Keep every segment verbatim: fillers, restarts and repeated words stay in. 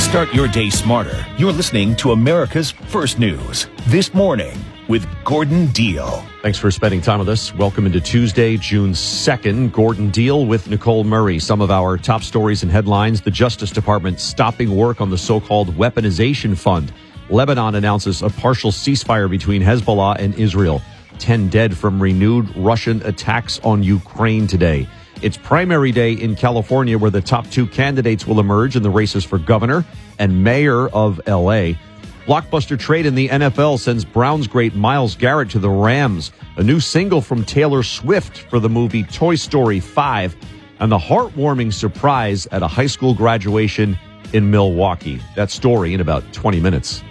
Start your day smarter. You're listening to America's First News. This Morning with Gordon Deal. Thanks for spending time with us. Welcome into Tuesday, June second. Gordon Deal with Nicole Murray. Some of our top stories and headlines. The Justice Department stopping work on the so-called weaponization fund. Lebanon announces a partial ceasefire between Hezbollah and Israel. Ten dead from renewed Russian attacks on Ukraine today. It's primary day in California, where the top two candidates will emerge in the races for governor and mayor of L A. Blockbuster trade in the N F L sends Browns great Myles Garrett to the Rams. A new single from Taylor Swift for the movie Toy Story five. And the heartwarming surprise at a high school graduation in Milwaukee. That story in about twenty minutes.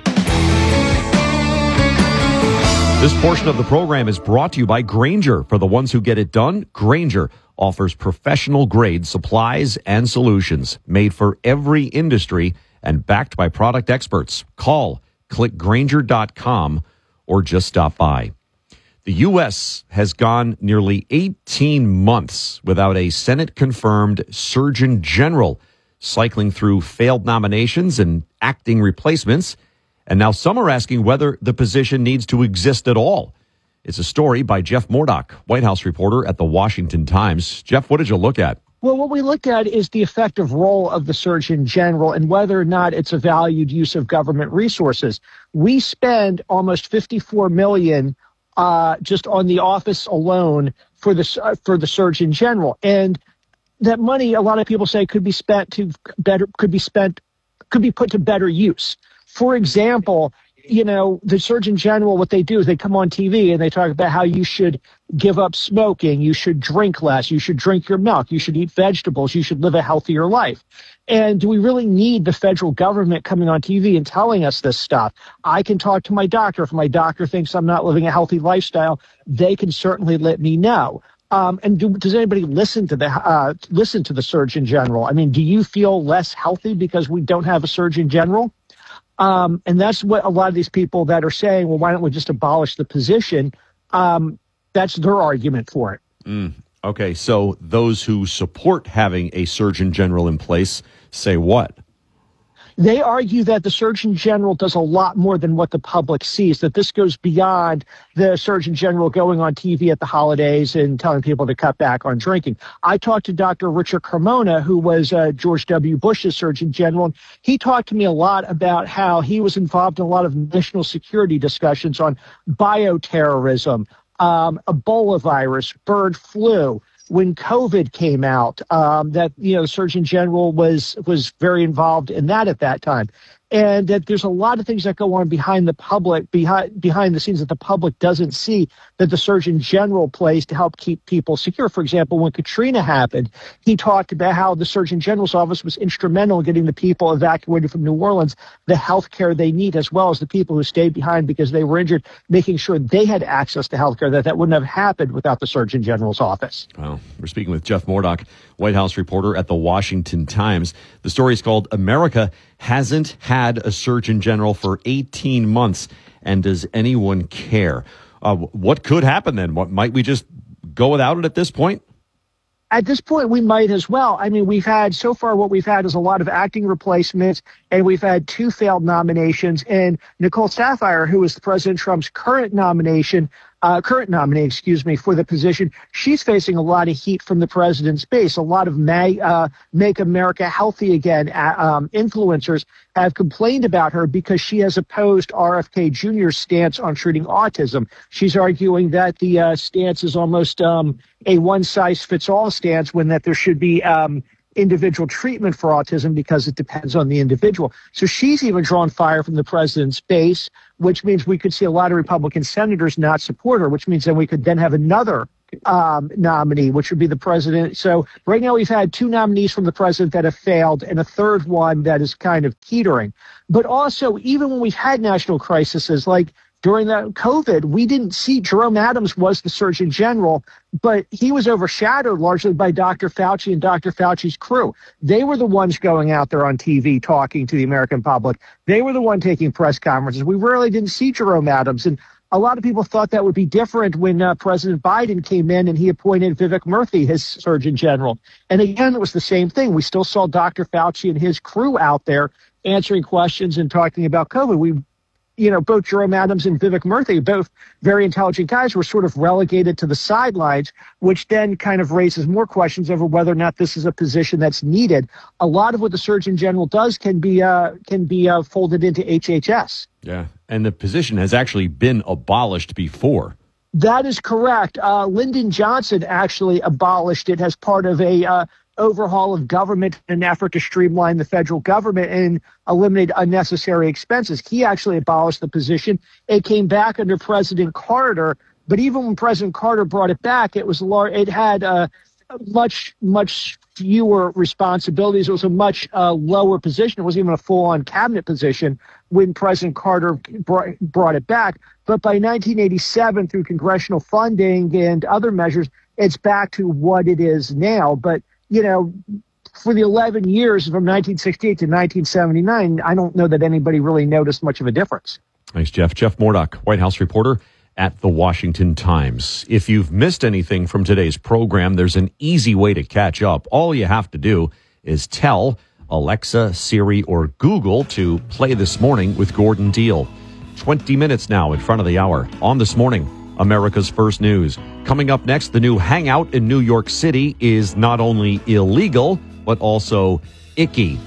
This portion of the program is brought to you by Grainger. For the ones who get it done, Grainger offers professional-grade supplies and solutions made for every industry and backed by product experts. Call, click Grainger dot com, or just stop by. The U S has gone nearly eighteen months without a Senate-confirmed Surgeon General, cycling through failed nominations and acting replacements. And now some are asking whether the position needs to exist at all. It's a story by Jeff Murdoch, White House reporter at the Washington Times. Jeff, what did you look at? Well, what we look at is the effective role of the Surgeon General and whether or not it's a valued use of government resources. We spend almost fifty-four million dollars uh, just on the office alone for the uh, for the Surgeon General, and that money, a lot of people say, could be spent to better, could be spent, could be put to better use. For example, you know, the Surgeon General, what they do is they come on T V and they talk about how you should give up smoking, you should drink less, you should drink your milk, you should eat vegetables, you should live a healthier life. And do we really need the federal government coming on T V and telling us this stuff? I can talk to my doctor. If my doctor thinks I'm not living a healthy lifestyle, they can certainly let me know. Um, and do, does anybody listen to the uh, listen to the Surgeon General? I mean, do you feel less healthy because we don't have a Surgeon General? Um, and that's what a lot of these people that are saying, well, why don't we just abolish the position? Um, that's their argument for it. Mm, okay, so those who support having a Surgeon General in place say what? They argue that the Surgeon General does a lot more than what the public sees, that this goes beyond the Surgeon General going on T V at the holidays and telling people to cut back on drinking. I talked to Doctor Richard Carmona, who was uh, George W. Bush's Surgeon General, and he talked to me a lot about how he was involved in a lot of national security discussions on bioterrorism, um, Ebola virus, bird flu. When COVID came out, um, that, you know, the Surgeon General was was very involved in that at that time. And that there's a lot of things that go on behind the public, behind behind the scenes that the public doesn't see, that the Surgeon General plays to help keep people secure. For example, when Katrina happened, he talked about how the Surgeon General's office was instrumental in getting the people evacuated from New Orleans the health care they need, as well as the people who stayed behind because they were injured, making sure they had access to health care, that that wouldn't have happened without the Surgeon General's office. Well, we're speaking with Jeff Murdoch, White House reporter at the Washington Times. The story is called America Hasn't Had a Surgeon General for eighteen months, and does anyone care? Uh, what could happen then? What might we just go without it at this point? At this point, we might as well. I mean, we've had, so far what we've had is a lot of acting replacements, and we've had two failed nominations. And Nicole Saphier, who is President Trump's current nomination, uh, current nominee, excuse me, for the position, she's facing a lot of heat from the president's base. A lot of May, uh, Make America Healthy Again uh, um, influencers have complained about her because she has opposed R F K Junior's stance on treating autism. She's arguing that the uh, stance is almost um, a one-size-fits-all stance, when that there should be um, individual treatment for autism because it depends on the individual. So she's even drawn fire from the president's base, which means we could see a lot of Republican senators not support her, which means then we could then have another um, nominee, which would be the president. So right now we've had two nominees from the president that have failed and a third one that is kind of teetering. But also, even when we've had national crises like during the COVID, we didn't see Jerome Adams was the Surgeon General, but he was overshadowed largely by Doctor Fauci and Doctor Fauci's crew. They were the ones going out there on T V talking to the American public. They were the one taking press conferences. We really didn't see Jerome Adams. And A lot of people thought that would be different when uh, President Biden came in and he appointed Vivek Murthy, his Surgeon General. And again, it was the same thing. We still saw Doctor Fauci and his crew out there answering questions and talking about COVID. We, you know, both Jerome Adams and Vivek Murthy, both very intelligent guys, were sort of relegated to the sidelines, which then kind of raises more questions over whether or not this is a position that's needed. A lot of what the Surgeon General does can be uh, can be uh, folded into H H S. Yeah, and the position has actually been abolished before. That is correct. Uh, Lyndon Johnson actually abolished it as part of a uh, overhaul of government in an effort to streamline the federal government and eliminate unnecessary expenses. He actually abolished the position. It came back under President Carter, but even when President Carter brought it back, it was lar- it had uh, much, much fewer responsibilities. It was a much uh, lower position. It wasn't even a full-on cabinet position when President Carter brought, brought it back. But by nineteen eighty-seven, through congressional funding and other measures, it's back to what it is now. But you know, for the eleven years from nineteen sixty-eight to nineteen seventy-nine, I don't know that anybody really noticed much of a difference. Thanks, Jeff. Jeff Mordock, White House reporter at The Washington Times. If you've missed anything from today's program, there's an easy way to catch up. All you have to do is tell Alexa, Siri, or Google to play This Morning with Gordon Deal. twenty minutes now in front of the hour on This Morning, America's First News. Coming up next, the new hangout in New York City is not only illegal, but also icky.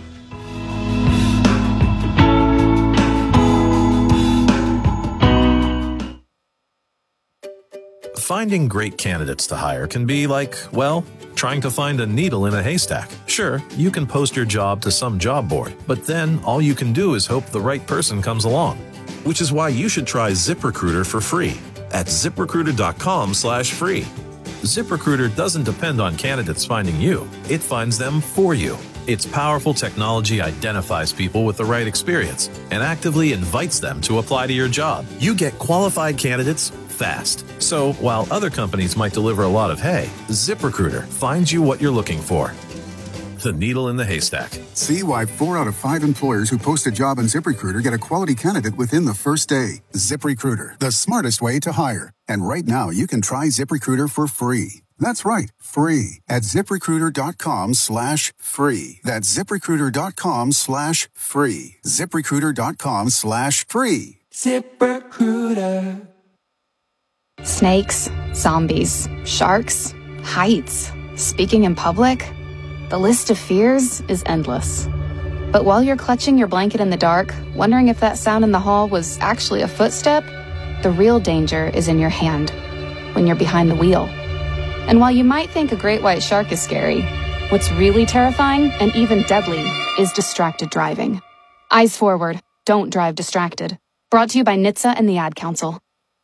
Finding great candidates to hire can be like, well, trying to find a needle in a haystack. Sure, you can post your job to some job board, but then all you can do is hope the right person comes along. Which is why you should try ZipRecruiter for free at ZipRecruiter.com slash free. ZipRecruiter doesn't depend on candidates finding you. It finds them for you. Its powerful technology identifies people with the right experience and actively invites them to apply to your job. You get qualified candidates fast. So while other companies might deliver a lot of hay, ZipRecruiter finds you what you're looking for. The needle in the haystack. See why four out of five employers who post a job on ZipRecruiter get a quality candidate within the first day. ZipRecruiter, the smartest way to hire. And right now, you can try ZipRecruiter for free. That's right, free at ZipRecruiter.com slash free. That's ZipRecruiter.com slash free. ZipRecruiter.com slash free. ZipRecruiter. Snakes, zombies, sharks, heights, speaking in public. The list of fears is endless. But while you're clutching your blanket in the dark, wondering if that sound in the hall was actually a footstep, the real danger is in your hand, when you're behind the wheel. And while you might think a great white shark is scary, what's really terrifying and even deadly is distracted driving. Eyes forward, don't drive distracted. Brought to you by N H T S A and the Ad Council.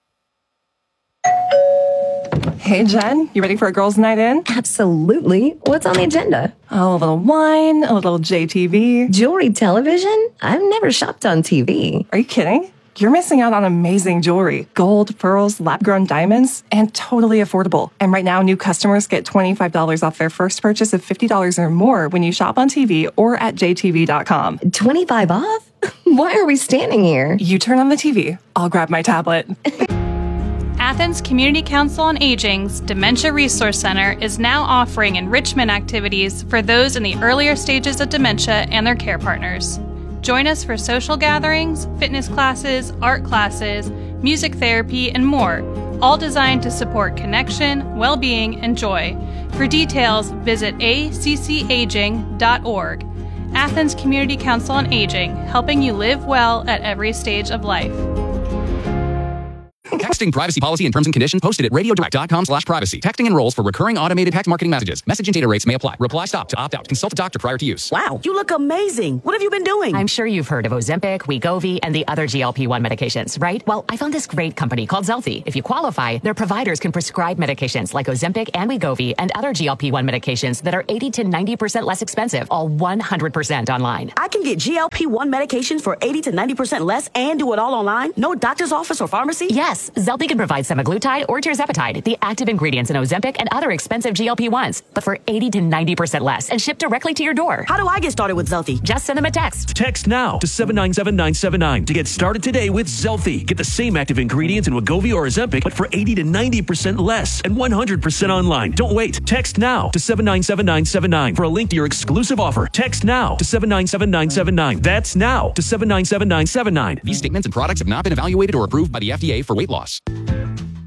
Hey, Jen, you ready for a girls' night in? Absolutely. What's on the agenda? Oh, a little wine, a little J T V. Jewelry television? I've never shopped on T V. Are you kidding? You're missing out on amazing jewelry. Gold, pearls, lab-grown diamonds, and totally affordable. And right now, new customers get twenty-five dollars off their first purchase of fifty dollars or more when you shop on T V or at J T V dot com. twenty-five off? Why are we standing here? You turn on the T V. I'll grab my tablet. Athens Community Council on Aging's Dementia Resource Center is now offering enrichment activities for those in the earlier stages of dementia and their care partners. Join us for social gatherings, fitness classes, art classes, music therapy, and more, all designed to support connection, well-being, and joy. For details, visit A C C aging dot org. Athens Community Council on Aging, helping you live well at every stage of life. Texting privacy policy and terms and conditions posted at radiodirect.com slash privacy. Texting enrolls for recurring automated text marketing messages. Message and data rates may apply. Reply stop to opt out. Consult a doctor prior to use. Wow, you look amazing. What have you been doing? I'm sure you've heard of Ozempic, Wegovy, and the other G L P one medications, right? Well, I found this great company called Zelfie. If you qualify, their providers can prescribe medications like Ozempic and Wegovy and other G L P one medications that are eighty to ninety percent less expensive, all one hundred percent online. I can get G L P one medications for eighty to ninety percent less and do it all online? No doctor's office or pharmacy? Yes. Plus, Zelty can provide semaglutide or tirzepatide, the active ingredients in Ozempic and other expensive G L P ones, but for eighty to ninety percent less and shipped directly to your door. How do I get started with Zelty? Just send them a text. Text now to seven nine seven nine seven nine to get started today with Zelty. Get the same active ingredients in Wegovy or Ozempic, but for eighty to ninety percent less and one hundred percent online. Don't wait. Text now to seven nine seven nine seven nine for a link to your exclusive offer. Text now to seven nine seven nine seven nine. That's now to seven nine seven nine seven nine. These statements and products have not been evaluated or approved by the F D A for weight loss.